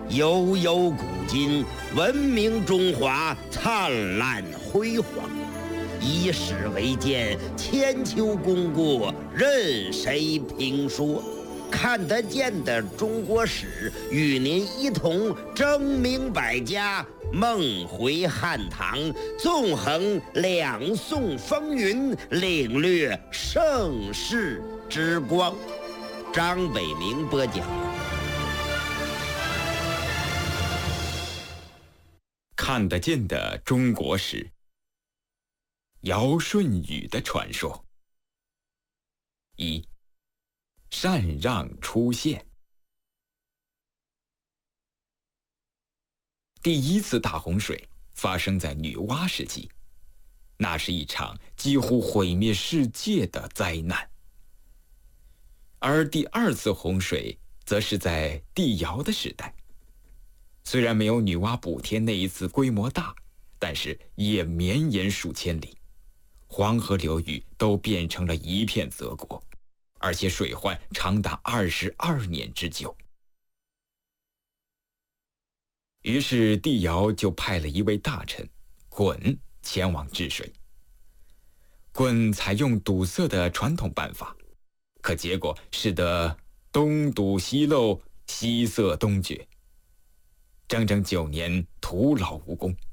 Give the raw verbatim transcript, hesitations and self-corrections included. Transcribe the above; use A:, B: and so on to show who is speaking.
A: 悠悠古今，文明中华灿烂辉煌。以史为鉴，千秋功过任谁评说。看得见的中国史，与您一同争明百家，梦回汉唐，纵横两宋风云，领略盛世之光。张北明播讲。
B: 看得见的中国史，尧舜禹的传说。一，禅让出现。第一次大洪水发生在女娲时期，那是一场几乎毁灭世界的灾难。而第二次洪水则是在帝尧的时代。虽然没有女娲补天那一次规模大，但是也绵延数千里，黄河流域都变成了一片泽国，而且水患长达二十二年之久。于是帝尧就派了一位大臣鲧前往治水。鲧采用堵塞的传统办法，可结果使得东堵西漏，西塞东绝，整整九年徒劳无功。